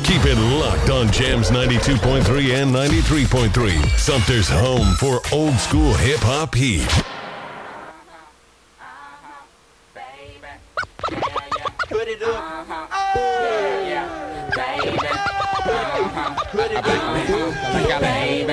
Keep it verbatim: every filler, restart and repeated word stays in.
Keep it locked on Jams ninety-two point three and ninety-three point three. Sumter's home for old school hip hop heat. Put it up. Oh, yeah, yeah. Baby. Uh-huh. Put it up. Baby.